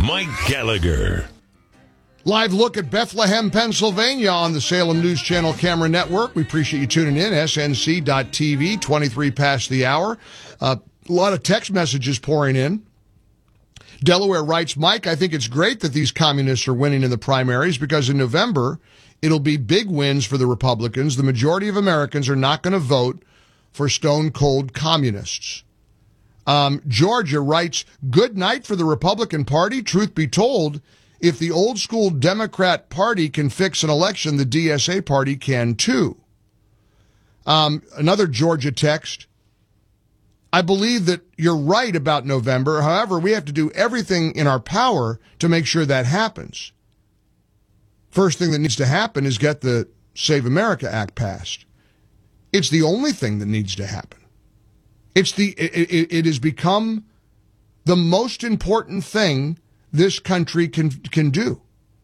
Mike Gallagher. Live look at Bethlehem, Pennsylvania on the Salem News Channel Camera Network. We appreciate you tuning in. SNC.TV, 23 past the hour. A lot of text messages pouring in. Delaware writes, Mike, I think it's great that these communists are winning in the primaries because in November, it'll be big wins for the Republicans. The majority of Americans are not going to vote for stone-cold communists. Georgia writes, good night for the Republican Party. Truth be told, if the old-school Democrat Party can fix an election, the DSA Party can too. Another Georgia text. I believe that you're right about November. However, we have to do everything in our power to make sure that happens. First thing that needs to happen is get the Save America Act passed. It's the only thing that needs to happen. It has become the most important thing this country can do.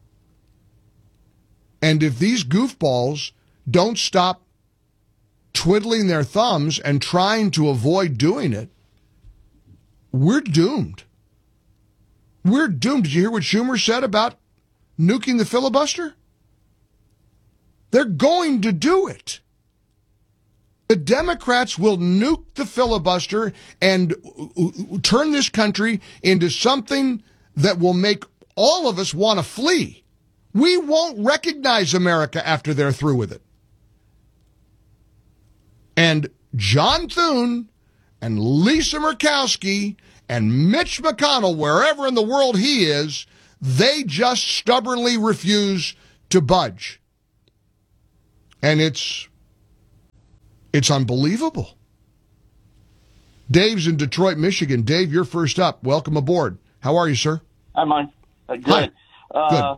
And if these goofballs don't stop twiddling their thumbs and trying to avoid doing it, we're doomed. We're doomed. Did you hear what Schumer said about nuking the filibuster? They're going to do it. The Democrats will nuke the filibuster and turn this country into something that will make all of us want to flee. We won't recognize America after they're through with it. And John Thune and Lisa Murkowski and Mitch McConnell, wherever in the world he is, they just stubbornly refuse to budge. And it's unbelievable. Dave's in Detroit, Michigan. Dave, you're first up. Welcome aboard. How are you, sir? Hi, Mike. Good. Hi. Good.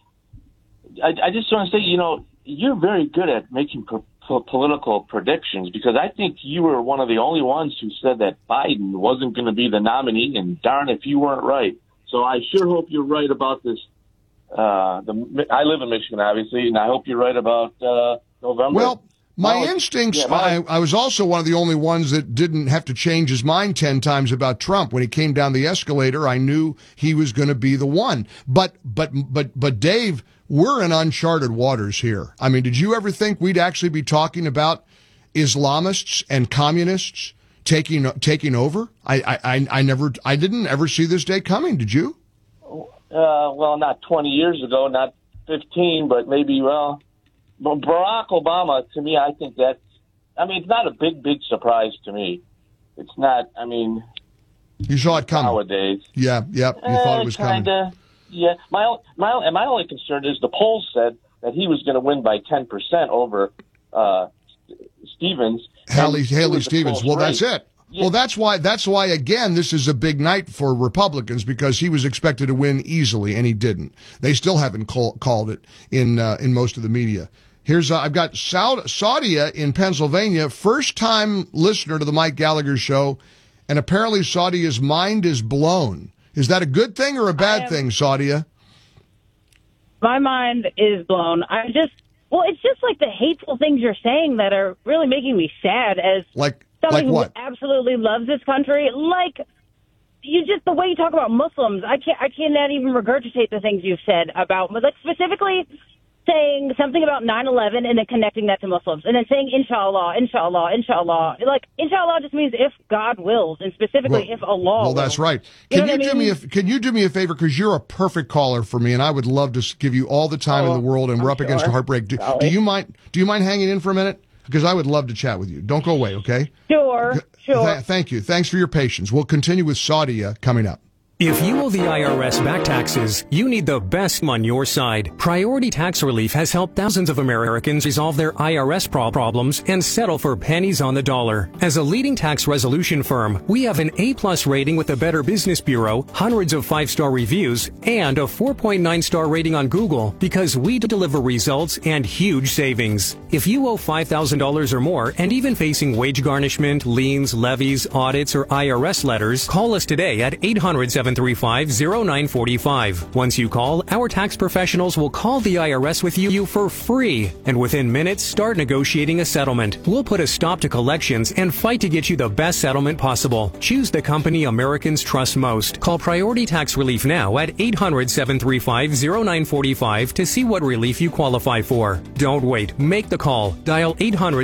I just want to say, you're very good at making political predictions because I think you were one of the only ones who said that Biden wasn't going to be the nominee, and darn if you weren't right. So I sure hope you're right about this. I live in Michigan, obviously, and I hope you're right about November. Well, my instincts, I was also one of the only ones that didn't have to change his mind 10 times about Trump. When he came down the escalator, I knew he was going to be the one. But Dave, we're in uncharted waters here. I mean, did you ever think we'd actually be talking about Islamists and communists taking over? I didn't ever see this day coming. Did you? Well, not 20 years ago, not 15, but maybe, But Barack Obama, to me, I think it's not a big surprise to me. It's not, You saw it coming. Nowadays. Yeah, you thought it was coming. Yeah. My only concern is the polls said that he was going to win by 10% over Stevens. Haley Stevens. Well, that's it. Yeah. Well, that's why, again, this is a big night for Republicans because he was expected to win easily, and he didn't. They still haven't called it in most of the media. Here's I've got Saudia in Pennsylvania, first-time listener to the Mike Gallagher Show, and apparently Saudia's mind is blown. Is that a good thing or a bad thing, Saudia? My mind is blown. It's just like the hateful things you're saying that are really making me sad as somebody who absolutely loves this country. Like, the way you talk about Muslims, I cannot even regurgitate the things you've said about, specifically saying something about 9/11 and then connecting that to Muslims, and then saying inshallah, inshallah, inshallah. Like, inshallah just means if God wills, and specifically if Allah wills. That's right. Can you do me a favor, because you're a perfect caller for me, and I would love to give you all the time in the world, and we're up against a heartbreak. Do you mind hanging in for a minute? Because I would love to chat with you. Don't go away, okay? Sure. Thank you. Thanks for your patience. We'll continue with Saudia coming up. If you owe the IRS back taxes, you need the best on your side. Priority Tax Relief has helped thousands of Americans resolve their IRS problems and settle for pennies on the dollar. As a leading tax resolution firm, we have an A+ rating with the Better Business Bureau, hundreds of 5-star reviews, and a 4.9-star rating on Google because we deliver results and huge savings. If you owe $5,000 or more and even facing wage garnishment, liens, levies, audits, or IRS letters, call us today at 800-7 800-735-0945. Once you call, our tax professionals will call the IRS with you for free. And within minutes, start negotiating a settlement. We'll put a stop to collections and fight to get you the best settlement possible. Choose the company Americans trust most. Call Priority Tax Relief now at 800-735-0945 to see what relief you qualify for. Don't wait. Make the call. Dial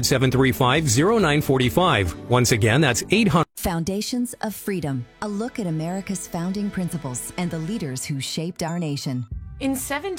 800-735-0945. Once again, that's 800. Foundations of Freedom. A look at America's founding principles and the leaders who shaped our nation. In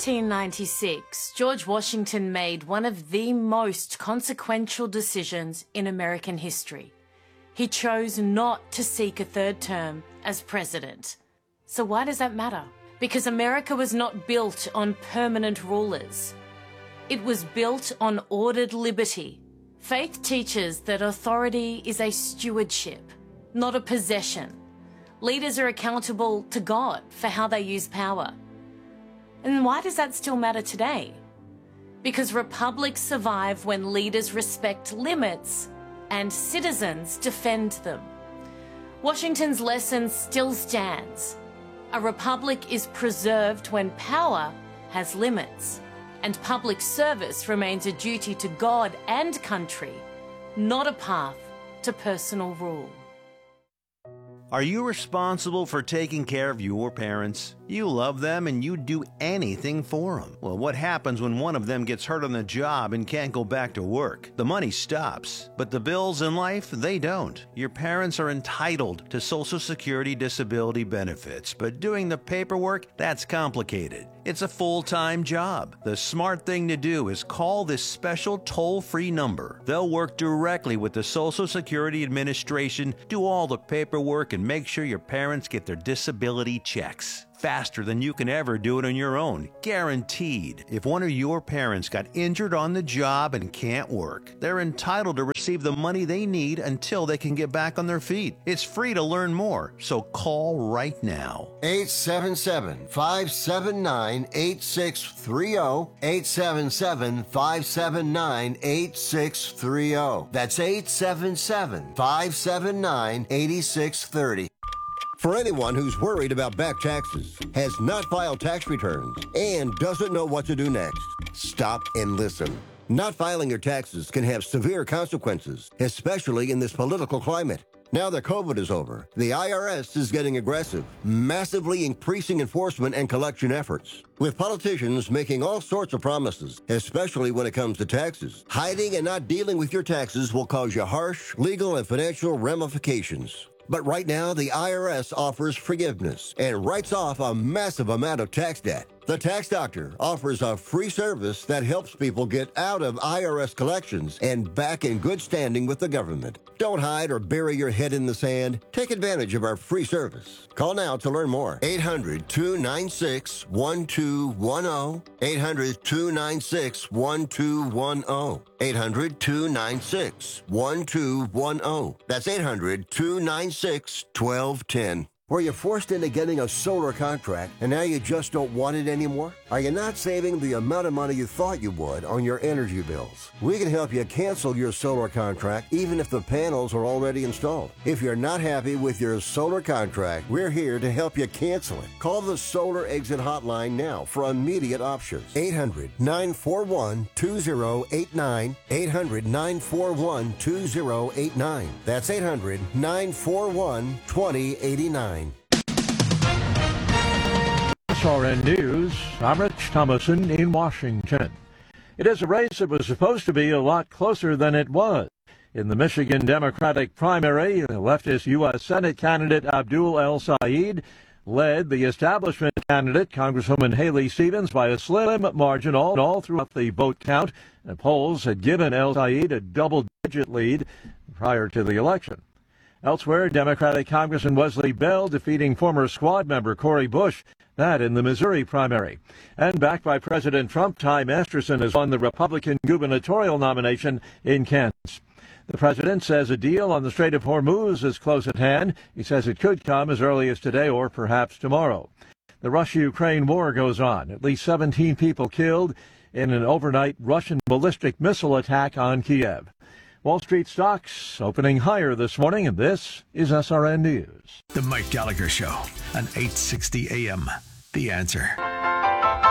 1796, George Washington made one of the most consequential decisions in American history. He chose not to seek a third term as president. So why does that matter? Because America was not built on permanent rulers. It was built on ordered liberty. Faith teaches that authority is a stewardship, not a possession. Leaders are accountable to God for how they use power. And why does that still matter today? Because republics survive when leaders respect limits and citizens defend them. Washington's lesson still stands. A republic is preserved when power has limits, and public service remains a duty to God and country, not a path to personal rule. Are you responsible for taking care of your parents? You love them and you'd do anything for them. Well, what happens when one of them gets hurt on the job and can't go back to work? The money stops, but the bills in life, they don't. Your parents are entitled to Social Security disability benefits, but doing the paperwork, that's complicated. It's a full-time job. The smart thing to do is call this special toll-free number. They'll work directly with the Social Security Administration, do all the paperwork, and make sure your parents get their disability checks. Faster than you can ever do it on your own. Guaranteed. If one of your parents got injured on the job and can't work, they're entitled to receive the money they need until they can get back on their feet. It's free to learn more, so call right now. 877-579-8630. 877-579-8630. That's 877-579-8630. For anyone who's worried about back taxes, has not filed tax returns, and doesn't know what to do next, stop and listen. Not filing your taxes can have severe consequences, especially in this political climate. Now that COVID is over, the IRS is getting aggressive, massively increasing enforcement and collection efforts. With politicians making all sorts of promises, especially when it comes to taxes, hiding and not dealing with your taxes will cause you harsh legal and financial ramifications. But right now, the IRS offers forgiveness and writes off a massive amount of tax debt. The Tax Doctor offers a free service that helps people get out of IRS collections and back in good standing with the government. Don't hide or bury your head in the sand. Take advantage of our free service. Call now to learn more. 800-296-1210. 800-296-1210. 800-296-1210. That's 800-296-1210. Were you forced into getting a solar contract and now you just don't want it anymore? Are you not saving the amount of money you thought you would on your energy bills? We can help you cancel your solar contract even if the panels are already installed. If you're not happy with your solar contract, we're here to help you cancel it. Call the Solar Exit Hotline now for immediate options. 800-941-2089. 800-941-2089. That's 800-941-2089. SRN News, I'm Rich Thomason in Washington. It is a race that was supposed to be a lot closer than it was. In the Michigan Democratic primary, leftist U.S. Senate candidate Abdul El-Sayed led the establishment candidate, Congresswoman Haley Stevens, by a slim margin all throughout the vote count. And polls had given El-Sayed a double-digit lead prior to the election. Elsewhere, Democratic Congressman Wesley Bell defeating former squad member Cori Bush, that in the Missouri primary. And backed by President Trump, Ty Masterson has won the Republican gubernatorial nomination in Kansas. The president says a deal on the Strait of Hormuz is close at hand. He says it could come as early as today or perhaps tomorrow. The Russia-Ukraine war goes on. At least 17 people killed in an overnight Russian ballistic missile attack on Kiev. Wall Street stocks opening higher this morning, and this is SRN News. The Mike Gallagher Show on 860 AM. The Answer.